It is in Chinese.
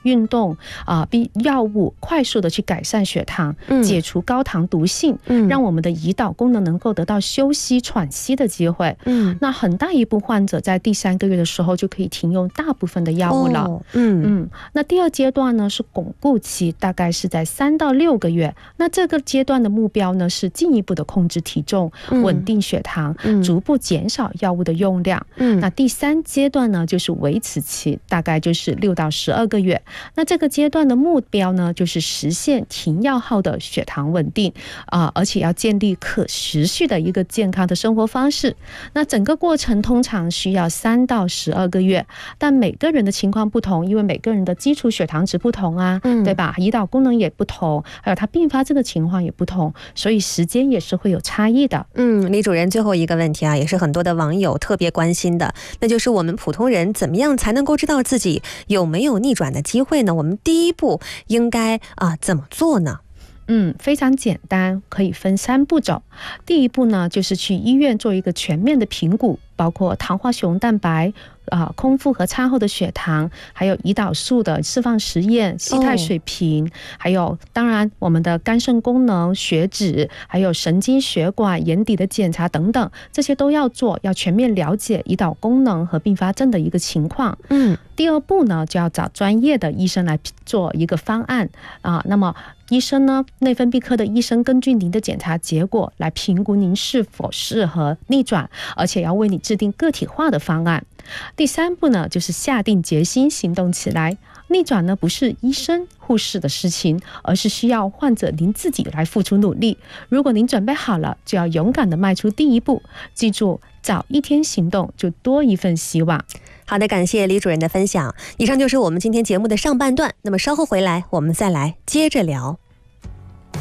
运动药物快速的去改善血糖，解除高糖毒性，让我们的胰岛功能能够得到休息喘息的机会。那很大一部患者在第3个月的时候就可以停用大部分的药物了。那第2阶段呢是巩固期，大概是在3到6个月。那这个阶段的目标呢是进一步的控制体重，稳定血糖，逐步减少药物的用量。那第3阶段呢就是维持期，大概就是6到12个月。那这个阶段的目标呢就是实现停药后的血糖稳定，而且要建立可持续的一个健康的生活方式。那整个过程通常需要3到12个月，但每个人的情况不同，因为每个人的基础血糖值不同啊，对吧？胰岛功能也不同，还有它并发症的情况也不同，所以时间也是会有差异的。 李主任，最后一个问题啊，也是很多的网友特别关心的，那就是我们普通人怎么样才能够知道自己有没有逆转的机会呢？我们第一步应该怎么做呢？ 非常简单，可以分3步骤。第一步呢，就是去医院做一个全面的评估，包括糖化血红蛋白、空腹和餐后的血糖，还有胰岛素的释放实验、息态水平，还有当然我们的肝肾功能、血脂，还有神经血管、眼底的检查等等，这些都要做，要全面了解胰岛功能和并发症的一个情况。第2步呢，就要找专业的医生来做一个方案那么医生呢，内分泌科的医生根据您的检查结果来评估您是否适合逆转，而且要为你制定个体化的方案。第3步呢，就是下定决心行动起来。逆转呢，不是医生护士的事情，而是需要患者您自己来付出努力。如果您准备好了，就要勇敢的迈出第一步。记住，早一天行动，就多一份希望。 好的，感谢李主任的分享。以上就是我们今天节目的上半段，那么稍后回来我们再来接着聊。